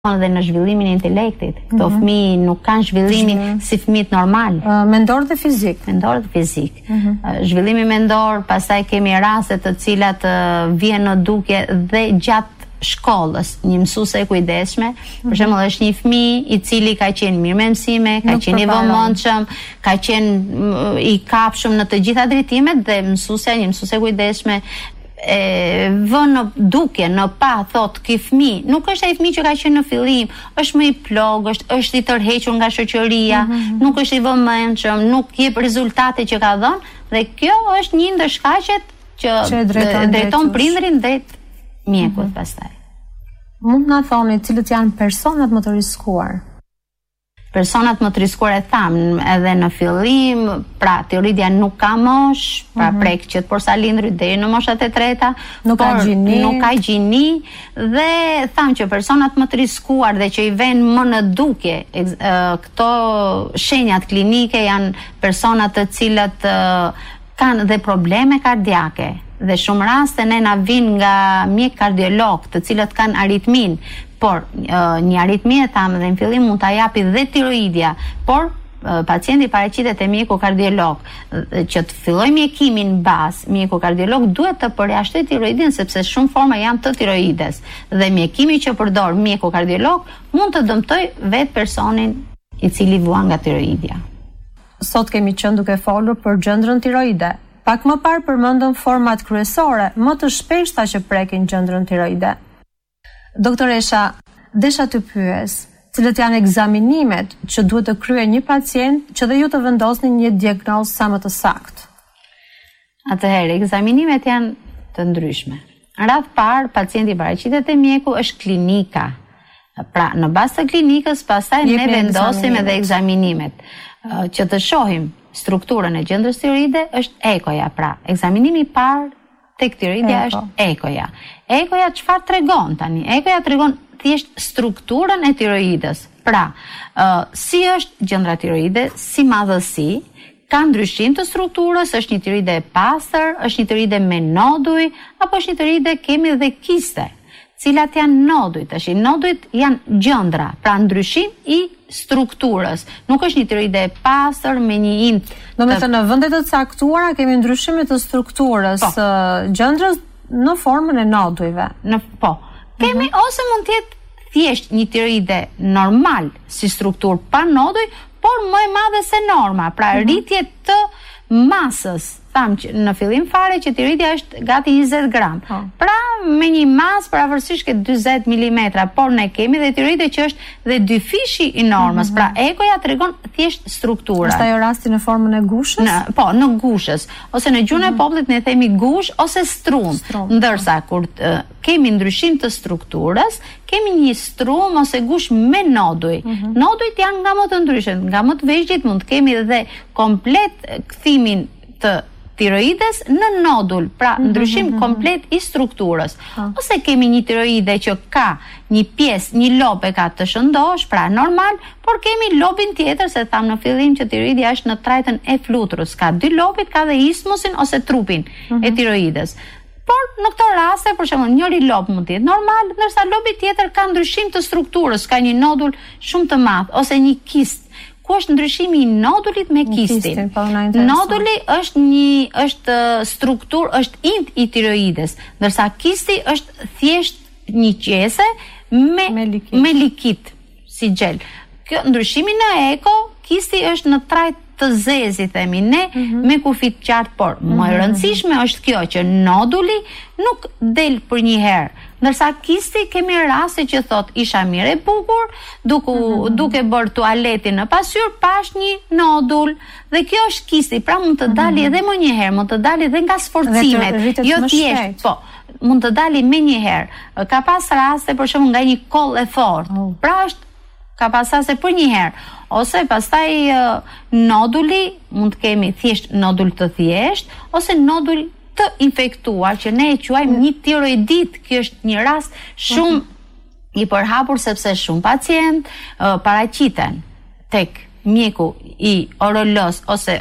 dhe në zhvillimin e intelektit. Këto fëmijë nuk kanë zhvillimin si fëmijët normal. Mendor dhe fizik. Mendor dhe fizik. Zhvillimi mendor, pastaj kemi raste të cilat vjen në dukje dhe gjatë shkollës, një mësuese e kujdesshme, për shembull është një fëmijë i cili ka qenë mirë me mësime, ka qenë i vëmendshëm, ka qenë i kapshëm në të gjitha drejtimet dhe mësuesja, një mësuese e kujdesshme vën në dukje, në pa, thot, ky fëmijë, nuk është ai fëmijë që ka qenë në fillim, është më i plog, është i tërhequr nga shoqëria, nuk është i vëmendshëm, nuk jep rezultate që ka dhënë, dhe kjo është një ndër shkaqet që drejton prindërin dhe mjekut pastaj. Mund na thoni cilët janë personat më të riskuar? Personat më të riskuar e tham edhe në fillim, pra teoria nuk ka mosh, pra prek që të porsalindrit deri në moshat e treta, nuk ka gjini dhe tham që personat më të riskuar dhe që i vënë më në dukje këto shenjat klinike janë personat të cilët kanë dhe probleme kardiake. Dhe shumë raste ne na vinë nga mjek kardiolog, të cilët kanë aritmin, por një aritmi e thamë dhe në fillim mund ta japi dhe tiroidja, por pacienti paraqitet te mjeku kardiolog, që të filloj mjekimin bazë, mjeku kardiolog duhet të përjashtoj tiroidin sepse shumë forma janë të tiroides dhe mjekimi që përdor mjeku kardiolog mund të dëmtoj vetë personin i cili vuan nga tiroidja. Sot kemi qenë duke folur për gjendrën tiroide. Pak më parë përmendëm format kryesore më të shpeshta që prekin gjendrën tiroide. Doktoresha, desha të pyes, cilët janë ekzaminimet që duhet të kryejë një pacient që dhe ju të vendosni një diagnozë sa më të saktë? Atëherë, ekzaminimet janë të ndryshme. Në radhë parë, pacienti paraqitet te mjeku është klinika. Pra, në bazë të klinikës, pastaj ne vendosim edhe ekzaminimet që të shohim strukturën e gjendrës tiroide është ekoja, pra ekzaminimi i parë tek tiroidja është ekoja. Ekoja çfarë tregon tani? Ekoja tregon thjesht strukturën e tiroidës. Pra, si është gjendra tiroide, si madhësi, ka ndryshim të strukturës, është një tiroide e pastër, është një tiroide me noduj, apo është një tiroide kemi dhe kiste, cilat janë nodujt. Nodujt janë gjendra, pra ndryshim i strukturës. Nuk është një tiroide e pastër me një int. Domethënë në vende të caktuara kemi ndryshime të strukturës gjendrës në formën e nodujve. Kemi ose mund të jetë thjesht një tiroide normal si strukturë pa noduj, por më e madhe se norma, pra rritje të masës. Tham që në fillim fare që tiroidja është gati 20 gram. Pra me një masë pavarësisht ke 40 mm, por ne kemi dhe tiroide që është dhe dyfishi i normës. Pra ekoja tregon thjesht strukturën. Është ajo rasti në formën e gushës? Në gushës. Ose në gjuhën e popullit ne themi gush ose strum. Ndërsa kur kemi ndryshim të strukturës, kemi një strum ose gush me noduj. Nodujt janë nga më të ndryshëm, nga më të vegjël mund të kemi dhe komplet kthimin të tiroides në nodul, pra ndryshim komplet i strukturës. Ose kemi një tiroide që ka një pjesë, një lob e ka të shëndosh, pra normal, por kemi lobin tjetër, se thamë në fillim që tiroidja është në trajtën e fluturës. Ka dy lobit, ka dhe ismusin ose trupin e tiroides. Por në këto raste, për shembull, njëri lob mund të jetë normal, ndërsa lobi tjetër ka ndryshim të strukturës, ka një nodul shumë të madh ose një kist. Ku është ndryshimi i nodulit me kistin? Noduli është strukturë, është int i tiroides, ndërsa kisti është thjesht një qese me likit, si gjel. Kjo ndryshimi në eko, kisti është në trajt të zezi, themi ne, me kufit qartë, por më e rëndësishme është kjo që noduli nuk del për një herë, ndërsa kisti kemi raste që thot isha mirë e bukur, duke bërë tualetin në pasqyrë, pash një nodul, dhe kjo është kisti, pra mund të dali edhe më një herë, mund të dali edhe nga sforcimet, jo thjesht, mund të dali me një herë. Ka pas raste për shembull nga një koll e fortë, pra është ka pas raste për një herë, ose pastaj noduli, mund të kemi thjesht nodul të thjesht, ose nodul të infektuar, që ne e quajmë një tiroidit. Kjo është një rast shumë i përhapur sepse shumë pacient paraqiten tek mjeku i orolos ose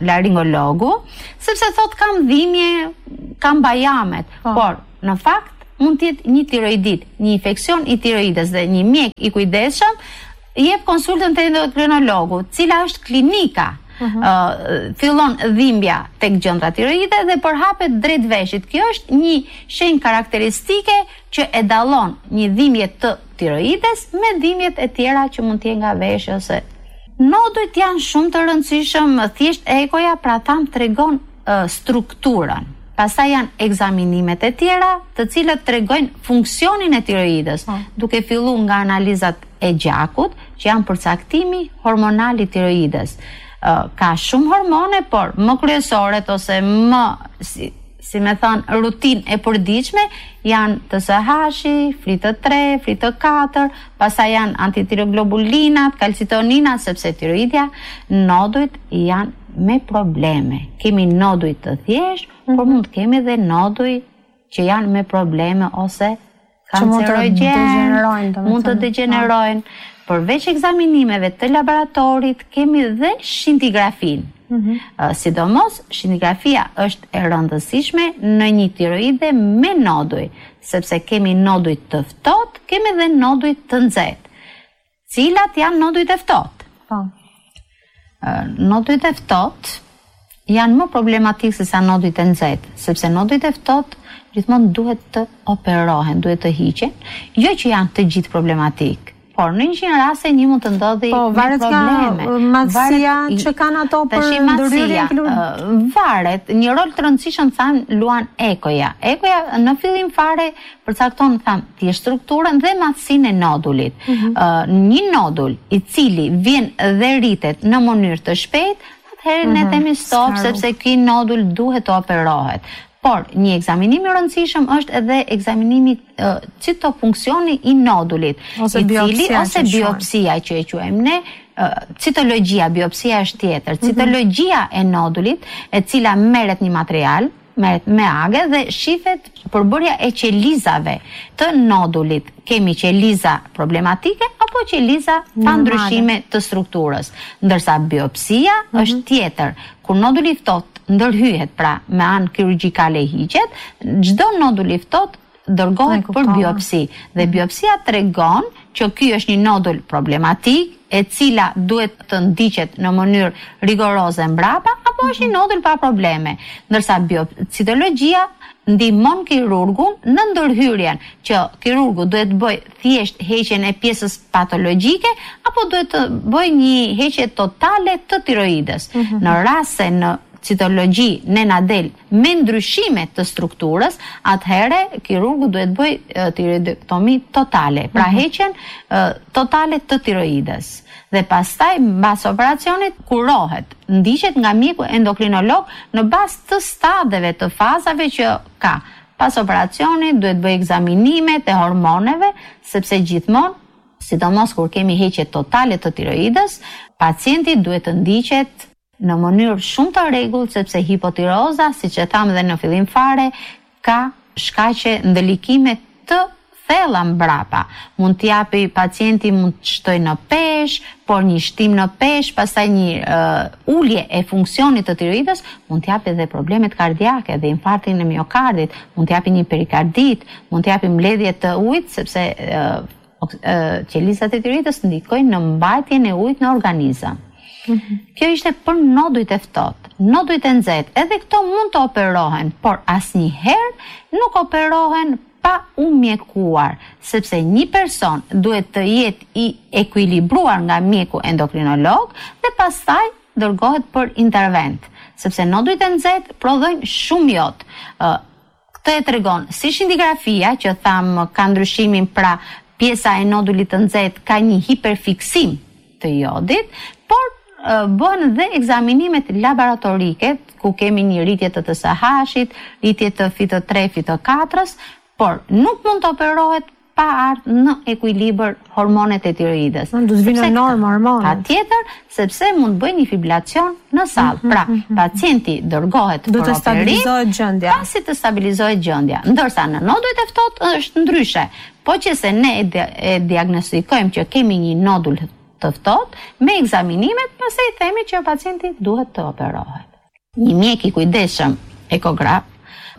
otorinolaringologu, sepse thot kam dhimbje, kam bajamet, por në fakt mund të jetë një tiroidit, një infeksion i tiroides dhe një mjek i kujdesshëm jep konsultën te endokrinologu, cila është klinika. Fillon dhimbja tek gjëndra tiroide dhe përhapet drejt veshit. Kjo është një shenjë karakteristike që e dallon një dhimbje të tiroides me dhimbjet e tjera që mund të jenë nga veshja ose nodujt janë shumë të rëndësishëm, thjesht ekoja pra tham tregon strukturën. Pastaj janë ekzaminimet e tjera, të cilët tregojnë funksionin e tiroides, duke filluar nga analizat e gjakut, që janë përcaktimi hormonal i tiroides. Ka shumë hormone, por më kryesoret ose më, si me thënë, rutinë e përditshme janë TSH-i, FT3, FT4, pastaj janë antitiroglobullinat, kalcitoninat, sepse tiroidja, nodujt janë me probleme. Kemi noduj të thjesht, por mund të kemi edhe noduj që janë me probleme ose kancerogjen, mund të degenerojnë. Përveç ekzaminimeve të laboratorit, kemi dhe scintigrafin. Sidomos, scintigrafia është e rëndësishme në një tiroide me noduj, sepse kemi noduj të ftohtë, kemi dhe noduj të nxehtë. Cilat janë nodujt e ftohtë? Nodujt e ftohtë janë më problematikë se sa nodujt e nxehtë, sepse nodujt e ftohtë gjithmonë duhet të operohen, duhet të hiqen, jo që janë të gjithë problematikë. Por në 100 raste një mund të ndodhi me probleme. Po, matësia që kanë ato për ndërhyrjen varet, një rol të rëndësishëm thamë luan ekoja. Ekoja në fillim fare përcakton thjesht strukturën dhe matësinë e nodulit. Një nodul i cili vjen dhe rritet në mënyrë të shpejtë, atëherë ne themi stop sepse ky nodul duhet të operohet. Por një ekzaminim i rëndësishëm është edhe ekzaminimi citofunksioni i nodulit, ose biopsia që e quajmë ne, citologjia, biopsia është tjetër. Citologjia e nodulit, e cila merret një material, merret me agë dhe shifet përbërja e qelizave të nodulit. Kemi qeliza problematike apo qeliza pa ndryshime të strukturës. Ndërsa biopsia është tjetër, kur noduli ftohtë ndërhyhet, pra me anë kirurgjikale hiqet, çdo nodul i ftohtë dërgohet për biopsi. Dhe biopsia tregon që ky është një nodul problematik, e cila duhet të ndiqet në mënyrë rigoroze mbrapa, apo është një nodul pa probleme. Ndërsa citologjia ndihmon kirurgun në ndërhyrjen që kirurgu duhet të bëjë thjesht heqjen e pjesës patologjike apo duhet të bëjë një heqje totale të tiroides. Në rast se në citologji ne na del me ndryshime të strukturës, atëherë kirurgu duhet bëjë tiroidektomi totale, pra heqjen totale të tiroides. Dhe pastaj mbas operacionit kurohet, ndiqet nga mjeku endokrinolog në bazë të stadeve të fazave që ka. Pas operacionit duhet bëjë ekzaminimet e hormoneve, sepse gjithmonë, sidomos kur kemi heqje totale të tiroides, pacienti duhet të ndiqet në mënyrë shumë të rregullt, sepse hipotiroza, siç e thamë dhe në fillim fare, ka shkaqe ndëlikime të thella mbrapa. Mund të japi pacienti, mund të shtojë në peshë, por një shtim në peshë, pastaj një ulje e funksionit të tiroides, mund të japi edhe problemet kardiake dhe infarktin e miokardit, mund të japi një perikardit, mund të japi mbledhje të ujit, sepse qelizat e tiroides ndikojnë në mbajtjen e ujit në organizëm. Kjo ishte për nodujt e ftohtë. Nodujt e nxehtë, edhe këto mund të operohen, por asnjëherë nuk operohen pa u mjekuar, sepse një person duhet të jetë i ekuilibruar nga mjeku endokrinolog dhe pastaj dërgohet për intervent, sepse nodujt e nxehtë prodhojnë shumë jod. Këtë e tregon si scintigrafia, që tham ka ndryshimin, pra pjesa e nodulit të nxehtë ka një hiperfiksim të jodit, por bëhen dhe ekzaminimet laboratorike, ku kemi një rritje të TSH-it, rritje të FT3, FT4-s, por nuk mund të operohet pa ardhur në ekuilibër hormonet e tiroides. Do të vinë në normë hormonet. Patjetër, sepse mund bëjë një fibrilacion në sallë. Pra, pacienti dërgohet për operim, të stabilizohet gjendja. Pasi të stabilizohet gjendja. Ndërsa në nodujt e ftohtë është ndryshe. Po që se ne e diagnostikojmë që kemi një nodul të ftohtë, me ekzaminimet, pastaj themi që pacienti duhet të operohet. Një mjek i kujdesshëm, ekograf,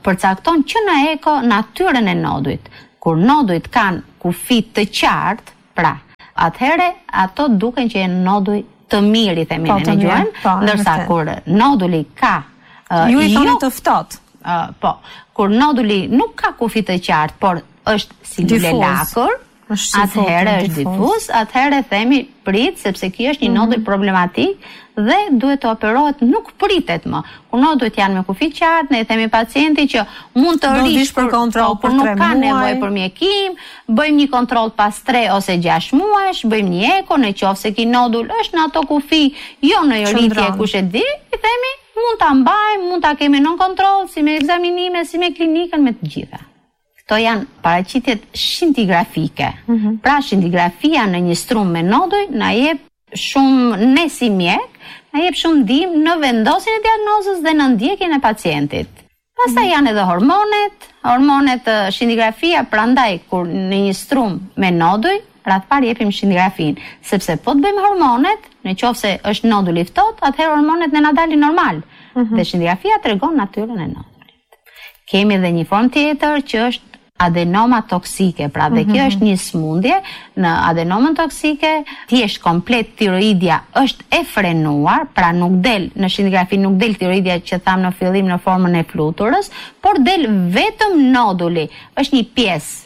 përcakton që në eko natyrën e nodujt. Kur nodujt kanë kufi të qartë, pra, atëhere ato duken që janë noduj të mirë, themi në gjuhën, ndërsa kur noduli ka ju i thoni të ftohtë. Po, kur noduli nuk ka kufi të qartë, por është si lule lakër, atëherë është difuz, atëherë themi prit, sepse kjo është një nodull problematik dhe duhet të operohet, nuk pritet më. Kur nodujt janë me kufi qartë, ne themi pacienti që mund të rish për kontroll për 3 muaj, nuk ka nevojë për mjekim, bëjmë një kontroll pas 3 ose 6 muajsh, bëjmë një eko, në qoftë se ky nodull është në ato kufi, jo në rritje kush e di, i themi mund ta mbajmë, mund ta kemi nën kontroll, si me ekzaminime, si me klinikën, me të gjitha. Këto janë paraqitjet scintigrafike. Pra scintigrafia në një strum me noduj na jep shumë, ne si mjek, na jep shumë ndihmë në vendosjen e diagnozës dhe në ndjekjen e pacientit. Pastaj janë edhe hormonet scintigrafia, prandaj kur në një strum me noduj, rreth parë jepim scintigrafin, sepse po të bëjmë hormonet, në qoftë se është nodull i ftohtë, atëherë hormonet ne na dalin normal. Dhe scintigrafia tregon natyrën e nodullit. Kemi edhe një formë tjetër që është adenoma toksike, pra dhe kjo është një smundje. Në adenomën toksike, thjesht komplet tiroidja është e frenuar, pra nuk del, në scintigrafi nuk del tiroidja që tham në fillim në formën e fluturës, por del vetëm noduli. Është një pjesë,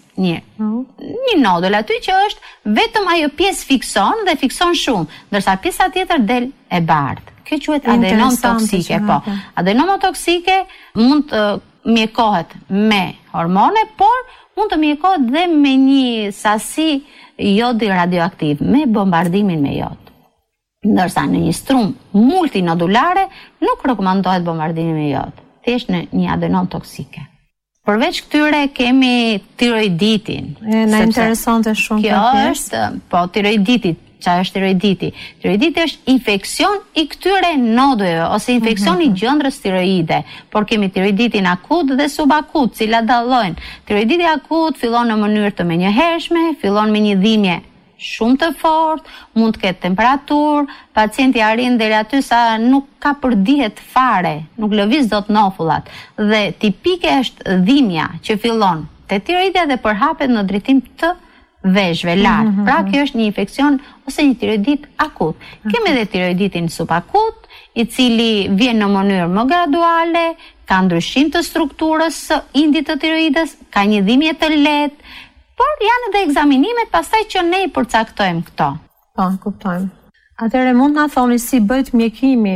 një nodull aty që është vetëm ajo pjesë fikson dhe fikson shumë, ndërsa pjesa tjetër del e bardhë. Kjo quhet adenom toksike, po. Adenoma toksike mund të mjekohet me hormone, por mund të mjekohet dhe me një sasi jodi radioaktiv, me bombardimin me jod. Ndërsa në një strum multinodulare nuk rekomandohet bombardimi me jod, thjesht në një adenom toksike. Përveç këtyre kemi tiroiditin. Na interesonte shumë kjo është, po tiroiditit. Çfarë është tiroiditi? Tiroiditi është infeksion i këtyre nodujve ose infeksion i gjëndrës tiroide. Por kemi tiroiditin akut dhe subakut, cilat dallojnë. Tiroiditi akut fillon në mënyrë të menjëhershme, fillon me një dhimbje shumë të fortë, mund të ketë temperaturë, pacienti arrin deri aty sa nuk ka përdihet fare, nuk lëviz dot nofullat. Dhe tipike është dhimbja që fillon te tiroidja dhe përhapet në drejtim të veshëve lartë. Pra kjo është një infeksion ose një tiroidit akut. Kemi edhe tiroiditin subakut, i cili vjen në mënyrë më graduale, ka ndryshim të strukturës së indit të tiroidës, ka një dhimbje të lehtë, por janë edhe ekzaminimet pastaj që ne i përcaktojmë këto. Po, kuptojmë. Atëherë mund na thoni si bëhet mjekimi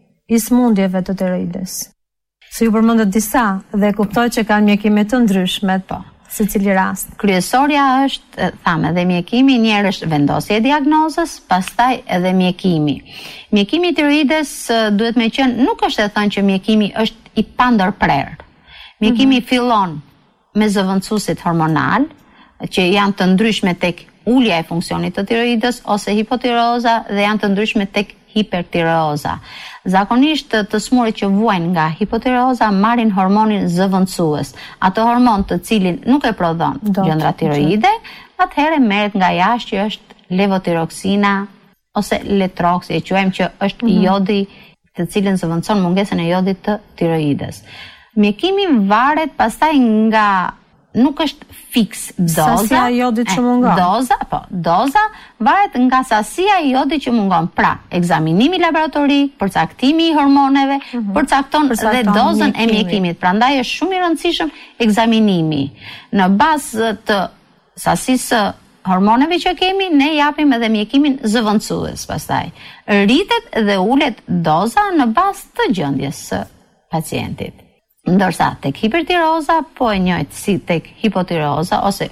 i smundjeve të tiroides? Se ju përmendët disa dhe kuptoj që kanë mjekime të ndryshme, po. Se cili rast? Kryesorja është, thamë, edhe mjekimi, njerë është vendosje e diagnozës, pastaj edhe mjekimi. Mjekimi i tiroides duhet me qenë, nuk është e thënë që mjekimi është i pandërprerë. Mjekimi fillon me zëvendësuesit hormonal, që janë të ndryshme tek ulja e funksionit të tiroidës ose hipotireoza dhe janë të ndryshme tek hipertireoza. Zakonisht të smurit që vuajnë nga hipotireoza marrin hormonin zëvendësues. Ato hormon të cilin nuk e prodhon gjëndra tiroide, atëherë merret nga jashtë që është levotiroksina ose letroksi, e quajmë që është jodi të cilin zëvendëson mungesën e jodit të tiroides. Mjekimi varet pastaj nga, nuk është fiks doza. Sasia e jodit që mungon. Doza varet nga sasia e jodit që mungon. Pra, ekzaminimi laboratorik, përcaktimi i hormoneve, përcakton dhe dozën e mjekimit. Prandaj është shumë i rëndësishëm ekzaminimi. Në bazë të sasisë hormoneve që kemi, ne japim edhe mjekimin zëvendësues pastaj. Rritet dhe ulet doza në bazë të gjendjes së pacientit. Ndërsa tek hipertireoza po e njëjtë si tek hipotireoza ose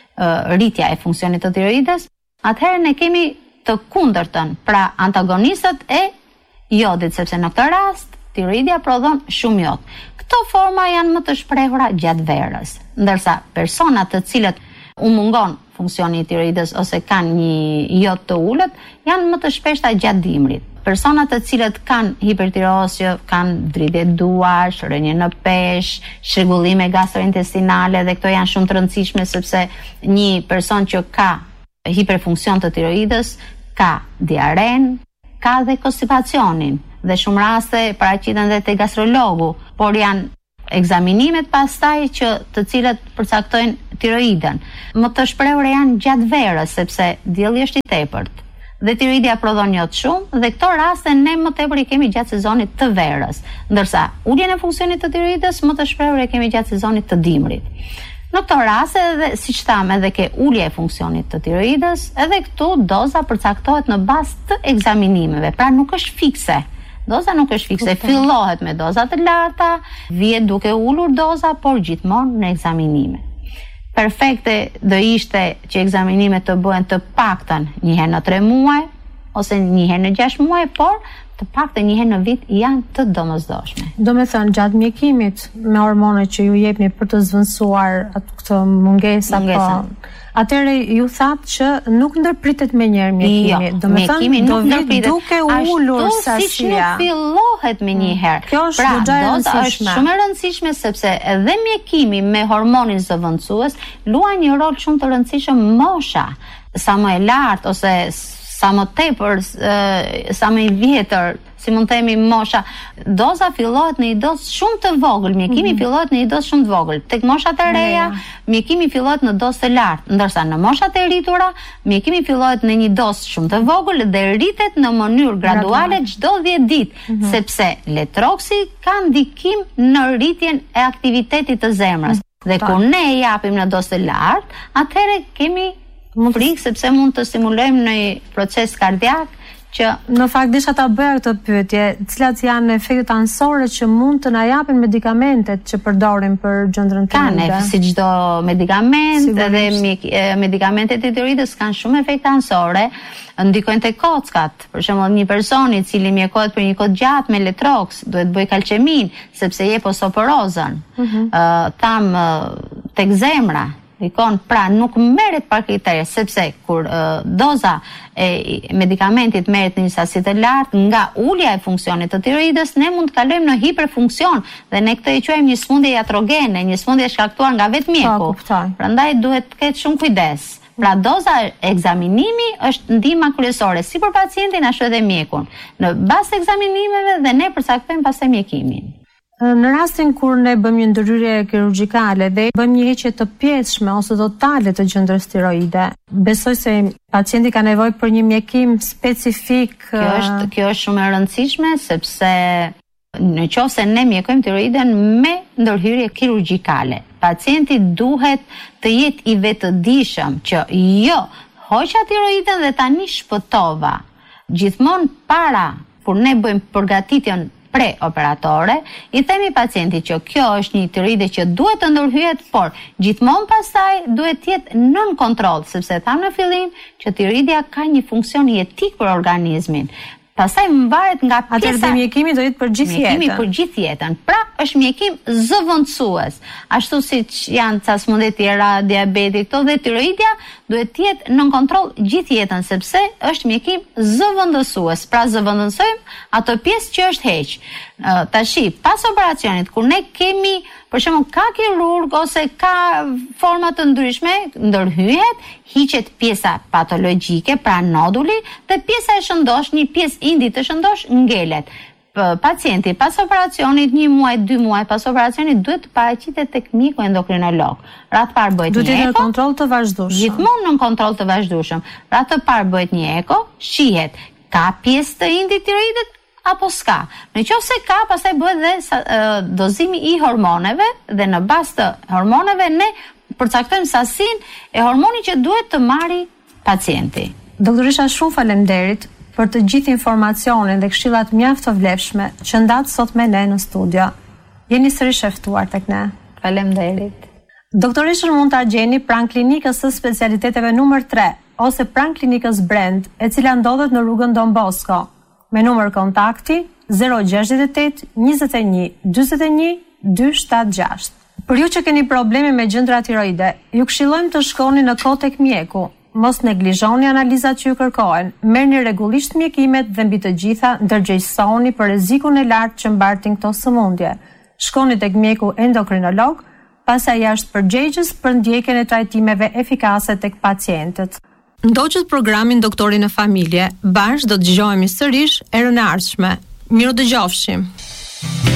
rritja e funksionit të tiroides, atëherë ne kemi të kundërtën, pra antagonistët e jodit, sepse në këtë rast tiroidja prodhon shumë jod. Këto forma janë më të shprehura gjatë verës, ndërsa personat të cilët u mungon funksioni i tiroides ose kanë një jod të ulët, janë më të shpeshta gjatë dimrit. Personat të cilët kanë hipertireozë, kanë dridhje duar, rënje në peshë, shregullime gastrointestinale, dhe këto janë shumë të rëndësishme sepse një person që ka hiperfunksion të tiroides ka diaren, ka dhe konstipacionin, dhe shumë raste paraqiten dhe te gastrologu, por janë ekzaminimet pastaj të cilat përcaktojnë tiroidën. Më të shprehura janë gjatë verës, sepse dielli është i tepërt dhe tiroidja prodhon jod shumë, dhe këto raste ne më tepër i kemi gjatë sezonit të verës, ndërsa uljen e funksionit të tiroidës më të shprehur e kemi gjatë sezonit të dimrit. Në këto raste, edhe siç tham, edhe ke ulje e funksionit të tiroidës, edhe këtu doza përcaktohet në bazë të ekzaminimeve, pra nuk është fikse. Doza nuk është fikse, fillohet me doza të larta, vihet duke ulur doza, por gjithmonë në ekzaminime. Perfekte do ishte që ekzaminimet të bëhen të paktën një herë në 3 muaj ose një herë në 6 muaj, por të paktën një herë në vit janë të domosdoshme. Do me thënë, gjatë mjekimit me hormone që ju jepni për të zvendësuar këtë mungesën. Atëherë ju thatë që nuk ndërpritet me njerë mjekimi. Jo, do me thënë, do vit duke ulur sasia. Ashtu siç nuk fillohet me një herë. Kjo është doza është shumë e rëndësishme, sepse edhe mjekimi me hormonin zëvendësues luan një rol shumë të rëndësishëm mosha. Sa më e lartë ose sa më tepër, sa më i vjetër, si mund të themi mosha, doza fillohet në një dozë shumë të vogël, mjekimi fillohet në një dozë shumë të vogël. Tek moshat e reja, mjekimi fillohet në dozë të lartë, ndërsa në moshat e rritura, mjekimi fillohet në një dozë shumë të vogël dhe rritet në mënyrë graduale çdo 10 ditë, sepse letroksi ka ndikim në rritjen e aktivitetit të zemrës. Dhe kur ne e japim në dozë të lartë, atëherë kemi frikë sepse mund të stimulojmë në proces kardiak që në fakt desha ta bëja këtë pyetje, cilat janë efektet anësore që mund të na japin medikamentet që përdorim për gjendrën tiroide? Kanë, si çdo medikament, edhe medikamentet e tiroidës kanë shumë efekte anësore, ndikojnë te kockat. Për shembull, një person i cili mjekohet për një kohë gjatë me letroks duhet bëj kalqemin sepse jep osteoporozën. Tam tek zemra pra nuk merret pa kriterë, sepse kur doza e medikamentit merret në një sasi të lartë, nga ulja e funksionit të tiroidës, ne mund të kalojmë në hiperfunksion dhe ne këtë e quajmë një sëmundje iatrogene, një sëmundje e shkaktuar nga vetë mjeku. Prandaj duhet të ketë shumë kujdes. Pra doza ekzaminimi është ndihma kryesore si për pacientin ashtu edhe mjekun. Në bazë të ekzaminimeve dhe ne përcaktojmë pastaj mjekimin. Në rastin kur ne bëjmë një ndërhyrje kirurgjikale dhe bëjmë një heqje të pjesshme ose totale të gjendrës tiroide, besoj se pacienti ka nevojë për një mjekim specifik. Kjo është shumë e rëndësishme, sepse në qoftë se ne mjekojmë tiroiden me ndërhyrje kirurgjikale, pacienti duhet të jetë i vetëdijshëm që jo, hoqa tiroiden dhe tani shpëtova. Gjithmonë para kur ne bëjmë përgatitjen preoperatore, i themi pacientit që kjo është një tiroide që duhet të ndërhyjet, por gjithmonë pastaj duhet të jetë nën kontroll, sepse tham në fillim që tiroidja ka një funksion jetik për organizmin. Pastaj mbaret nga pjesa. Atëherë mjekimi do jetë për gjithë jetën. Mjekimi për gjithë jetën. Pra është mjekim zëvendësues. Ashtu siç janë ca sëmundje tjera, diabeti, këto dhe tiroidja duhet të jetë në kontroll gjithë jetën, sepse është mjekim zëvendësues. Pra zëvendësojmë ato pjesë që është heq. Tashi, pas operacionit, kur ne kemi, për shembull, ka kirurg ose ka forma të ndryshme, ndërhyjet, hiqet pjesa patologjike, pra noduli, dhe pjesa e shëndosh, një pjesë indi të shëndosh, ngelet. Pacienti pas operacionit, 1 muaj, 2 muaj pas operacionit, duhet të paraqitet tek mjeku endokrinolog. Ratë parë bëhet një eko. Duhet në kontroll të vazhdueshëm. Gjithmonë në kontroll të vazhdueshëm. Ratë parë bëhet një eko, shihet ka pjesë të indi tiroidet apo s'ka. Në qoftë se ka, pastaj bëhet dhe dozimi i hormoneve dhe në bazë të hormoneve ne përcaktojmë sasinë e hormonit që duhet të marrë pacienti. Doktoresha, shumë faleminderit për të gjithë informacionin dhe këshillat mjaft të vlefshme që ndat sot me ne në studio. Jeni sërish e ftuar tek ne. Faleminderit. Doktoreshën mund ta gjeni pranë klinikës së specialiteteve numër 3 ose pranë klinikës Brand, e cila ndodhet në rrugën Don Bosco, me numër kontakti 068 21 41 276. Për ju që keni probleme me gjendra tiroide, ju këshillojmë të shkoni në kohë tek mjeku. Mos neglizhoni analizat që ju kërkohen, merrni rregullisht mjekimet dhe mbi të gjitha ndërgjegjësoni për rrezikun e lartë që mbartin këto sëmundje. Shkoni tek mjeku endokrinolog, pastaj jashtë përgjegjës për ndjekjen e trajtimeve efikase tek pacientët. Ndoqët programin Doktori në Familje, bashkë do të dëgjohemi sërish erën e ardhshme. Miru dëgjofshim.